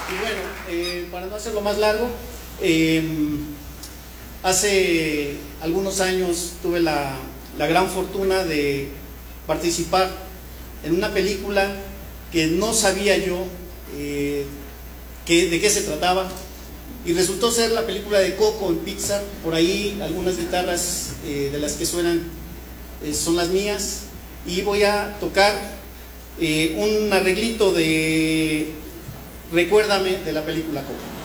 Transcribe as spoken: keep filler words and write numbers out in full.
Y bueno, eh, para no hacerlo más largo, eh, hace algunos años tuve la, la gran fortuna de participar en una película que no sabía yo eh, que, de qué se trataba, y resultó ser la película de Coco en Pixar. Por ahí algunas guitarras eh, de las que suenan eh, son las mías, y voy a tocar eh, un arreglito de Recuérdame de la película Coco.